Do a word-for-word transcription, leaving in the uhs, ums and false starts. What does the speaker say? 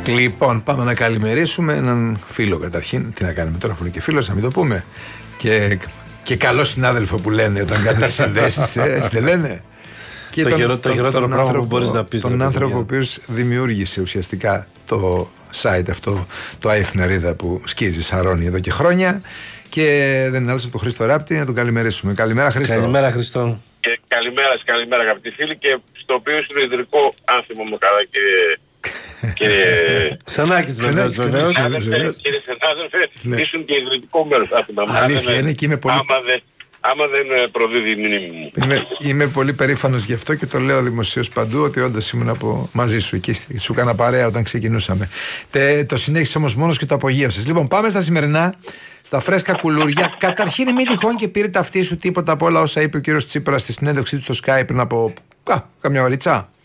Λοιπόν, πάμε να καλημερίσουμε έναν φίλο καταρχήν. Τι να κάνουμε τώρα, αφού είναι και φίλος, να μην το πούμε. Και, και καλό συνάδελφο που λένε όταν κάνουν τις συνδέσεις, έτσι δεν λένε. Και το, τον, χειρό, το χειρότερο πράγμα άνθρωπο, που μπορείς να πεις. Τον άνθρωπο ο οποίος δημιούργησε ουσιαστικά το site αυτό, το Αεφνερίδα που σκίζει Σαρώνει εδώ και χρόνια. Και δεν είναι άλλος από τον Χρήστο Ράπτη, να τον καλημερίσουμε. Καλημέρα, Χρήστο. Καλημέρα, Χρήστο. Και καλημέρα, καλημέρα, αγαπητοί φίλοι. Και στο οποίο είναι ιδρυτικό, αν θυμάμαι καλά, κύριε. Κύριε Σανάκης, βεβαίως. Κύριε συνάδελφε, ήσουν και ιδρυτικό μέρος. Αλήθεια είναι και είμαι πολύ. Άμα δεν προδίδει η μνήμη μου. Είμαι, είμαι πολύ περήφανος γι' αυτό και το λέω δημοσίως παντού ότι όντως ήμουν από μαζί σου και σου έκανα παρέα όταν ξεκινούσαμε. Τε, το συνέχισες όμως μόνος και το απογείωσες. Λοιπόν, πάμε στα σημερινά, στα φρέσκα κουλούρια. Καταρχήν, μην τυχόν και πήρε ταυτή σου τίποτα από όλα όσα είπε ο κύριος Τσίπρας στη συνέντευξή του στο Sky πριν από α, καμιά ωρίτσα.